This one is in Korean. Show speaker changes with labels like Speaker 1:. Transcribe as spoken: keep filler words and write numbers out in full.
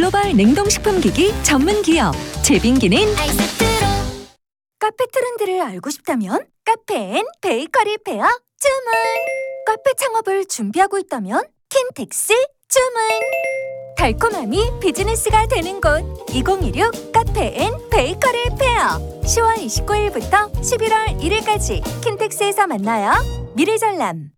Speaker 1: 글로벌 냉동식품기기 전문기업 제빙기는
Speaker 2: 아이스트로.
Speaker 3: 카페 트렌드를 알고 싶다면 카페 앤 베이커리 페어 주문. 카페 창업을 준비하고 있다면 킨텍스 주문. 달콤함이 비즈니스가 되는 곳 이천이십육 카페 앤 베이커리 페어 시월 이십구일부터 십일월 일일까지 킨텍스에서 만나요. 미래전람